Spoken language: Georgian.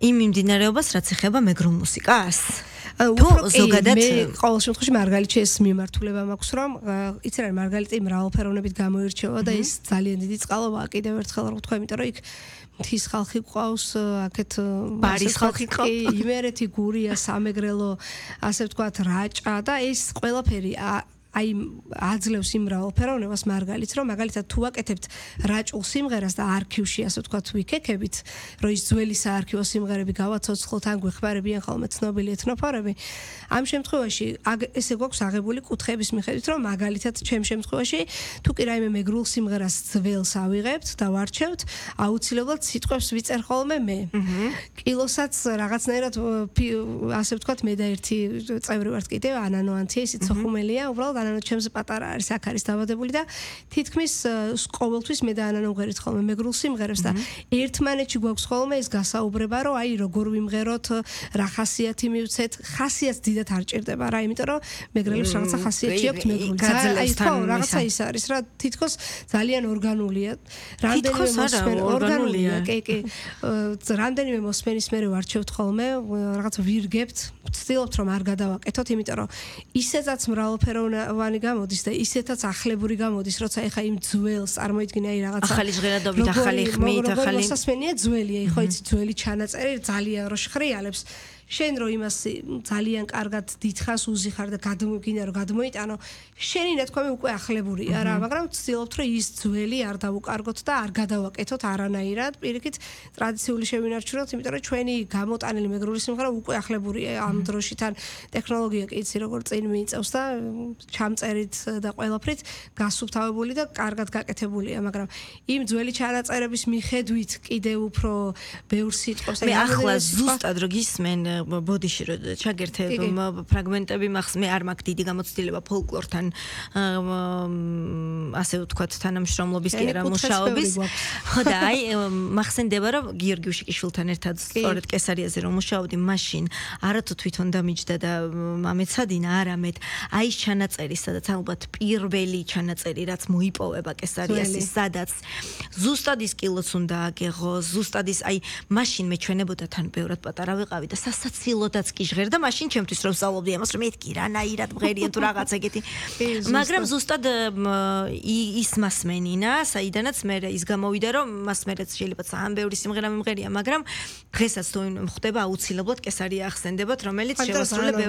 იმ მიმდინარეობას, რაც ეხება მეგრულ მუსიკას. უფრო ზოგადად მე ყოველ შემთხვევაში მარგალიტში ეს მიმართულება მაქვს, რომ იცი რა მარგალიტი მრავალფეროვნებით გამოირჩევა და ის ძალიან დიდი წყალობაა კიდევ ერთხელ რა ვთქვა, იმიტომ რომ იქ მთის ხალხი გვყავს, აქეთ ბარის ხალხი ყავს, იმერეთი გურია, სამეგრელო, ასე ვთქვათ, რაჭა და ეს ყველაფერი აი აძლევს იმ მრავალფეროვნებას მარგალიტს, რომ მაგალითად თუ ვაკეთებთ რაჭულ სიმღერას და არქივში, ასე ვთქვათ, ვიქექებით, რომ ის ძველი საარქივო სიმღერები გავაცოცხლოთ, ან გვეხმარებიან ხოლმე ცნობილი ეთნოფორები. ამ შემთხვევაში ესე გვაქვს აღებული კუთხეების მიხედვით, რომ მაგალითად ჩემ შემთხვევაში თუ კი რაიმე მეგრულ სიმღერას ძველს ავიღებთ და ვარჩევთ, აუცილებლად სიტყვებს ვიწერ ხოლმე მე. კილოსაც რაღაცნაირად ასე ვთქვათ, მე და ერთი წევრი ვართ კიდევ, ანანო ანთია, ისიც ხუმელია, უბრალოდ ანანო ჩემზე პატარა არის, აქ არის დავადებული და თითქმის ყოველთვის მე და ანანო ვღერით ხოლმე მეგრულ სიმღერებს და ერთმანეთში გვაქვს ხოლმე ეს გასაუბრება, რომ აი როგორ ვიმღეროთ, რა ხასიათი მივცეთ, ხასიათს დიდად არ ჭირდება რა, იმიტომ რომ მეგრელებს რაღაცა ხასიათი აქვთ მეგრული. აი ხო, რაღაცა ის არის რა, თითქოს ძალიან ორგანულია. რამდენიმე მოსმენ ორგანულია, კი. რამდენიმე მოსმენის მერე ვარჩევთ ხოლმე, რაღაც ვირგებთ, ვცდილობთ რომ არ გადავაკეთოთ, იმიტომ რომ ისედაც მრავალფეროვანი გამოდის და ისედაც ახლებური გამოდის, როცა ეხა იმ ძველს წარმოიდგინე აი რაღაცა ახალი ჟღერადობით, ახალი ხმით, ახალი მოსასმენია ძველია, ხო იცი ძველი ჩანაწერი ძალიან რო შხრიალებს შენ რო იმას ძალიან კარგად დიდხანს უზიხარ და გადმოგინა რომ გადმოიტანო შენი ნათქვამი უკვე ახლებურია რა, მაგრამ ვცდილობთ რომ ის ძველი არ დავუკარგოთ და არ გადავაკეთოთ არანაირად, პირიქით ტრადიციული შევინარჩუნოთ, იმიტომ რომ ჩვენი გამოტანილი მეგრული სიმღერა უკვე ახლებურია ამ დროში თან ტექნოლოგია კი იცი როგორ წინ მიიწევს და ჩამწერით და ყველაფრით გასუფთავებული და კარგად გაკეთებულია, მაგრამ იმ ძველი ჩანაწერების მიხედვით კიდევ უფრო ბევრ სიტყვებს მე ახლა ზუსტად რო გისმენ ბოდიში რო ჩაგერთებ ფრაგმენტები მახს მე არ მაქვს დიდი გამოცდილება ფოლკლორთან ასე ვთქვათ თანამშრომლობის კი არა მუშაობის ხო და აი მახსენდება რომ გიორგი უშიკიშვილთან ერთად სწორედ კესარიაზე რომ მუშაობდი მაშინ არათუ თვითონ დამიჯდა და მამეცადინა არამედ აი ეს ჩანაწერი სადაც ალბათ პირველი ჩანაწერი რაც მოიპოვება კესარიაში სადაც ზუსტად ის კილოც უნდა აგეღო ზუსტად ის აი მაშინ მეჩვენებოდა თან ბევრად პატარა ვიყავი და სასაცილოდაც კი ჟღერდა მაშინ ჩემთვის რომ ვსწავლობდი ამას რომ მეთქი რანაირად მღერიან თუ რაღაც ეგეთი მაგრამ ზუსტად ის მასმენინა საიდანაც მე ის გამოვიდა რომ მას მერეც შეიძლება ძალიან ბევრი სიმღერა მიმღერია მაგრამ დღესაც თუ ხვდება აუცილებლად კესარია ახსენდებათ რომელიც შევასრულე